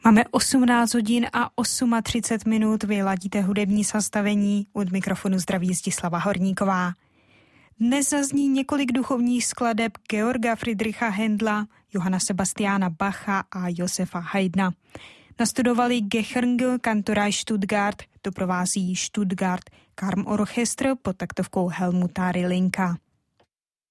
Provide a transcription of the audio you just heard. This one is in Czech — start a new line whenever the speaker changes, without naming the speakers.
Máme 18 hodin a 38 minut, vy ladíte hudební sestavení, od mikrofonu zdraví Zdislava Horníková. Dnes zazní několik duchovních skladeb Georga Friedricha Händla, Johanna Sebastiana Bacha a Josefa Haydna. Nastudovali Gehörnge Kantorei Stuttgart, doprovází Stuttgart Karm Orchestr pod taktovkou Helmuta Rillinka.